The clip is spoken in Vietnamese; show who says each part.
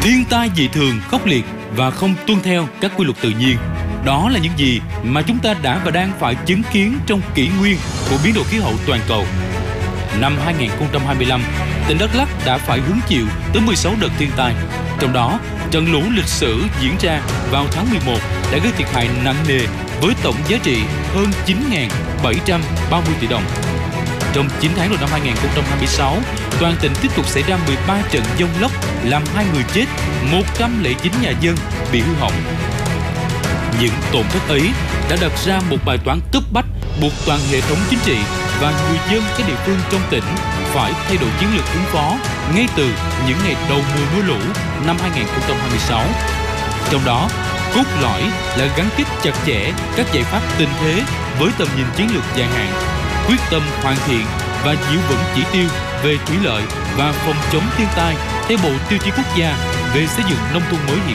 Speaker 1: Thiên tai dị thường, khốc liệt và không tuân theo các quy luật tự nhiên. Đó là những gì mà chúng ta đã và đang phải chứng kiến trong kỷ nguyên của biến đổi khí hậu toàn cầu. Năm 2025, tỉnh Đắk Lắk đã phải hứng chịu tới 16 đợt thiên tai. Trong đó, trận lũ lịch sử diễn ra vào tháng 11 đã gây thiệt hại nặng nề với tổng giá trị hơn 9.730 tỷ đồng. Trong 9 tháng đầu năm 2026, toàn tỉnh tiếp tục xảy ra 13 trận dông lốc làm 2 người chết, 109 nhà dân bị hư hỏng. Những tổn thất ấy đã đặt ra một bài toán cấp bách buộc toàn hệ thống chính trị và người dân các địa phương trong tỉnh phải thay đổi chiến lược ứng phó ngay từ những ngày đầu mùa mưa lũ năm 2026. Trong đó, cốt lõi là gắn kết chặt chẽ các giải pháp tình thế với tầm nhìn chiến lược dài hạn, quyết tâm hoàn thiện và giữ vững chỉ tiêu về thủy lợi và phòng chống thiên tai theo Bộ Tiêu chí Quốc gia về xây dựng nông thôn mới hiện